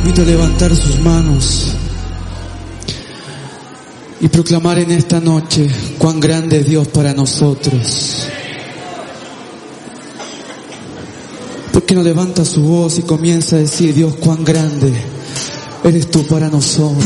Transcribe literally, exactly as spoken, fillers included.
invito a levantar sus manos y proclamar en esta noche cuán grande es Dios para nosotros. ¿Por qué no levanta su voz y comienza a decir: Dios, cuán grande eres tú para nosotros?